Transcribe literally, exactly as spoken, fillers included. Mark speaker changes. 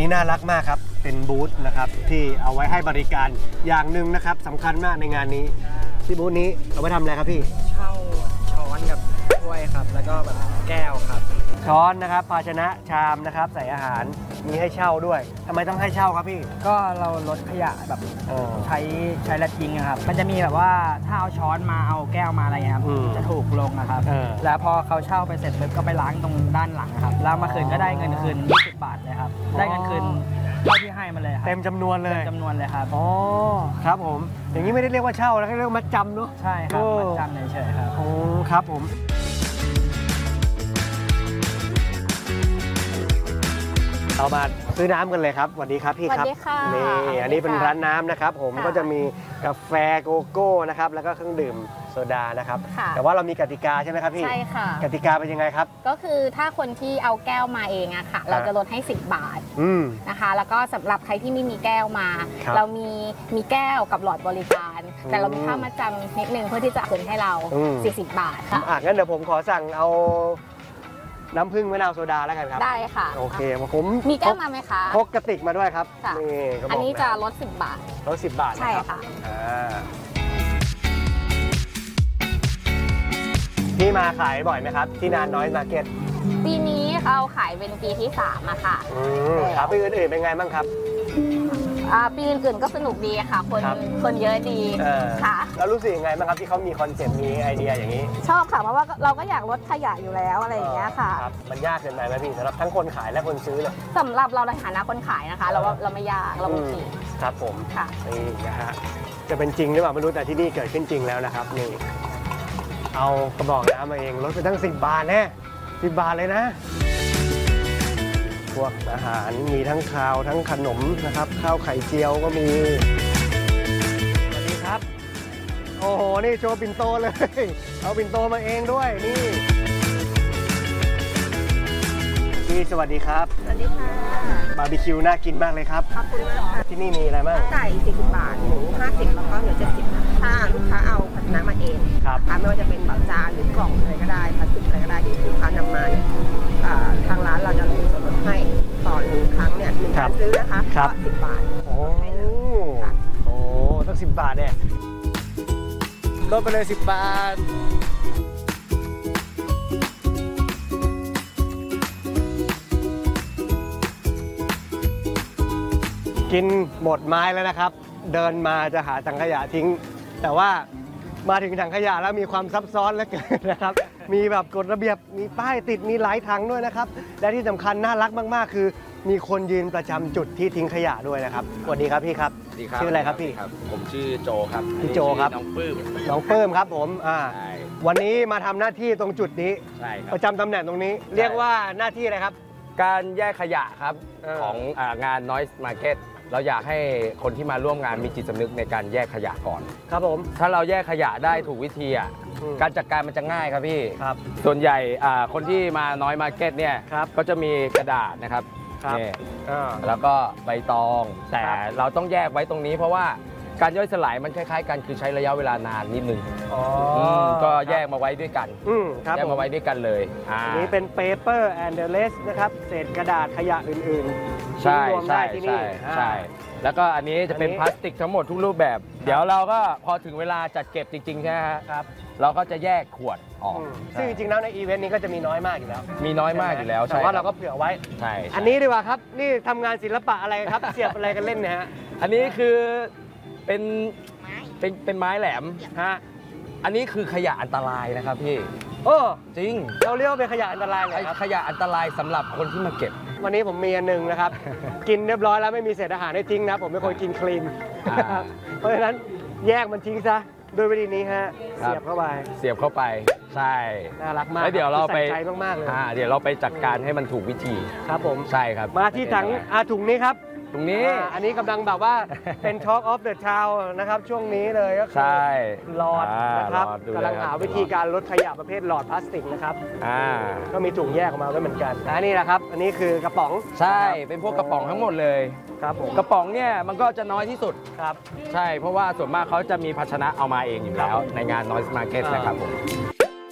Speaker 1: น่ารักมากครับเป็นบูธนะครับที่เอาไว้ให้บริการอย่างหนึ่งนะครับสำคัญมากในงานนี้ที่บูธนี้เอาไว้ทำอะไรครับพี่
Speaker 2: เช่าช้อนกับถ้วยครับแล้วก็แบบแก้วครับ
Speaker 1: ช้อนนะครับภาชนะชามนะครับใส่อาหารมีให้เช่าด้วยทำไมต้องให้เช่าครับพี่
Speaker 2: ก็เราลดขยะแบบใช้ใช้และทิ้งครับมันจะมีแบบว่าถ้าเอาช้อนมาเอาแก้วมาอะไรเงี้ยครับจะถูกลงนะครับแล้วพอเขาเช่าไปเสร็จปุ๊บก็ไปล้างตรงด้านหลังครับแล้วมาคืนก็ได้เงินคืนยี่สิบบาทเลยครับได้เงินคืนเท่าที่ให้มาเลย
Speaker 1: เต็มจำนวนเลย
Speaker 2: เต็มจำนวนเลยครับ
Speaker 1: อ๋อครับผมอย่างนี้ไม่ได้เรียกว่าเช่าแล้วเรียกว่ามัดจำเนาะ
Speaker 2: ใช่ครับมัดจำเฉยๆครับ
Speaker 1: โอ้ครับผมเรามาซื้อน้ำกันเลยครับสวัสดีครับพี่ครับ
Speaker 3: สวัสดีค่ะ
Speaker 1: นี่อันนี้เป็นร้านน้ำนะครับผมก็จะมีกาแฟโกโก้นะครับแล้วก็เครื่องดื่มโซดานะครับแต่ว่าเรามีกติกาใช่ไหมครับพี่
Speaker 3: ใช่ค่ะ
Speaker 1: กติกาเป็นยังไงครับ
Speaker 3: ก็คือถ้าคนที่เอาแก้วมาเองอะค่ะเราจะลดให้สิบบาทนะคะแล้วก็สำหรับใครที่ไม่มีแก้วมาเรามีมีแก้วกับหลอดบริการแต่เรามีค่ามาจำนิดนึงเพื่อที่จะคืนให้เราสี่สิบบาทค่ะ
Speaker 1: อ่ะงั้นเดี๋ยวผมขอสั่งเอาน้ำผึ้งมะนาวโซดาแล้วกันครับ
Speaker 3: ได้ค่ะ
Speaker 1: โอเคผม
Speaker 3: มีแก้วมาไหมคะ
Speaker 1: พกกระติกมาด้วยครับ
Speaker 3: นี่อันนี้จะลดสิบบาท
Speaker 1: ลดสิบบาท
Speaker 3: ใช่ค่ะ
Speaker 1: พี่มาขายบ่อยไหมครับที่นานน้อยมาร์เก็ต
Speaker 3: ปีนี้เราขายเป็นปีที่สามอะค่ะ
Speaker 1: ครับปีอื่นๆเป็นไงบ้างครับ
Speaker 3: ปีอื่นๆก็สนุกดีค่ะคนคนเยอะดีค่ะ
Speaker 1: แล้วรู้สึกยังไงบ้างครับที่เขามีคอนเซ็ปต์มีไอเดียอย่างนี้
Speaker 3: ชอบค่ะเพราะว่าเราก็อยากลดขยะอยู่แล้วอะไรอย่างเงี้ยค่ะ
Speaker 1: มันยากเกินไปไหมพี่สำหรับทั้งคนขายและคนซื้อเลย
Speaker 3: สำหรับเราในฐานะคนขายนะคะเราว่าเราไม่ยากเราไม่ผิด
Speaker 1: ครับผม
Speaker 3: ค่ะ
Speaker 1: นี่นะฮะจะเป็นจริงหรือเปล่าไม่รู้แต่ที่นี่เกิดขึ้นจริงแล้วนะครับนี่เอากระบอกน้ำมาเองลดไปตั้งสิบบาทแน่สิบบาทเลยนะพวกอาหารมีทั้งข้าวทั้งขนมนะครับข้าวไข่เจียวก็มีสวัสดีครับโอ้โหนี่โชว์ปิ่นโตเลยเอาปิ่นโตมาเองด้วยนี่พี่สวัสดีครับ
Speaker 3: สวัสดีค่ะ
Speaker 1: บาร์บีคิวน่ากินมากเลยครับ
Speaker 3: ขอบคุณมาก
Speaker 1: ที่นี่มีอะไรบ้าง
Speaker 3: ไก่สี่สิบบาทหมูห้าสิบแล้วก็เนื้อเจ็ดสิบถ้าลูกค้าเอาภาชนะมาเอง
Speaker 1: ครับ
Speaker 3: ไม่ว่าจะเป็นแบบจานหรือกล่องอะไรก็ได้พลาสติกอะไรก็ได้ที่ลูกค้านำมาทางร้านเราจะมีส่วนลดให้ต่อหนึ่งครั้งเนี่ยหนึ่งการซื้อนะคะก็สิบบาท
Speaker 1: โอ้โหตั้งสิบบาทเนี่ยลดไปเลยสิบบาทกินหมดไม้แล้วนะครับเดินมาจะหาถังขยะทิ้งแต่ว่ามาถึงถังขยะแล้วมีความซับซ้อนเหลือเกินนะครับมีแบบกฎระเบียบมีป้ายติดมีหลายถังด้วยนะครับและที่สำคัญน่ารักมากๆคือมีคนยืนประจำจุดที่ทิ้งขยะด้วยนะครับสวัสดีครับพี่ครับชื่ออะไรครับพี่
Speaker 4: ครับผมชื่อโจครับ
Speaker 1: พี่โจครับ
Speaker 4: น้องปื้ม
Speaker 1: น้องปื้มครับผมอ่าวันนี้มาทำหน้าที่ตรงจุดนี้ประจำตำแหน่งตรงนี้เรียกว่าหน้าที่อะไรครับ
Speaker 4: การแยกขยะครับของงาน Noise Market เราอยากให้คนที่มาร่วมงานมีจิตสำนึกในการแยกขยะก่อน
Speaker 1: ครับผม
Speaker 4: ถ้าเราแยกขยะได้ถูกวิธีอ่ะการจัดการมันจะง่ายครับพี่
Speaker 1: ครับ
Speaker 4: ส่วนใหญ่คนที่มาน้อยมาร์เก็ตเนี่ยก็จะมีกระดาษนะครับนี่แล้วก็ใบตองแต่เราต้องแยกไว้ตรงนี้เพราะว่าการย่อยสลายมันคล้ายๆกันคือใช้ระยะเวลานานนิดนึงก็แยกมาไว้ด้วยกันแยกมาไว้ด้วยกันเลย
Speaker 1: อันนี้เป็น paper and the rest นะครับเศษกระดาษขยะอื่นๆ
Speaker 4: ใช่ใช่ใช่ใช่แล้วก็อันนี้จะเป็นพลาสติกทั้งหมดทุกรูปแบบเดี๋ยวเราก็พอถึงเวลาจัดเก็บจริงๆใช่ไหมครับเราก็จะแยกขวดออก
Speaker 1: ซึ่งจริงๆแล้วในอีเวนต์นี้ก็จะมีน้อยมากอยู่แล้ว
Speaker 4: มีน้อยมากอยู่แล้ว
Speaker 1: แต่ว่าเราก็เผื่อไว้
Speaker 4: ใช่
Speaker 1: อันนี้ดีกว่าครับนี่ทำงานศิลปะอะไรครับเสียบอะไรกันเล่นเนี่ยฮะ
Speaker 4: อันนี้คือเป็นเป็นเป็นไม้แหลมฮะอันนี้คือขยะอันตรายนะครับพี่
Speaker 1: โอ้
Speaker 4: จริง
Speaker 1: เราเรียกว่าเป็นขยะอันตรายเลยครับ
Speaker 4: ขยะอันตรายสำหรับคนที่มาเก็บ
Speaker 1: วันนี้ผมมีอันหนึ่งนะครับกินเรียบร้อยแล้วไม่มีเศษอาหารให้ทิ้งนะผมเป็นคนกินคลีนเพราะฉะนั้นแยกมันทิ้งซะโดยวิธีนี้ฮะเสียบเข้าไป
Speaker 4: เสียบเข้าไปใช่
Speaker 1: น่ารักมาก
Speaker 4: แล้วเดี๋ยวเราไป
Speaker 1: ใส่ใจมากๆเลย
Speaker 4: เดี๋ยวเราไปจัดการให้มันถูกวิธี
Speaker 1: ครับผม
Speaker 4: ใช่ครับ
Speaker 1: มาที่ถังอาถุงนี้ครับ
Speaker 4: ตรงนี้
Speaker 1: อันนี้กำลังแบบว่าเป็น Talk of the Town นะครับช่วงนี้เลยก็คือหลอดนะครับกำลังหาวิธีการลดขยะประเภทหลอดพลาสติกนะครับก็มีถุงแยกออกมาด้วยเหมือนกันอันนี้นะครับอันนี้คือกระป๋อง
Speaker 4: ใช่เป็นพวกกระป๋องทั้งหมดเลย
Speaker 1: ครับผม
Speaker 4: กระป๋องเนี่ยมันก็จะน้อยที่สุด
Speaker 1: ครับ
Speaker 4: ใช่เพราะว่าส่วนมากเขาจะมีภาชนะเอามาเองอยู่แล้วในงาน Noise Market นะครับผม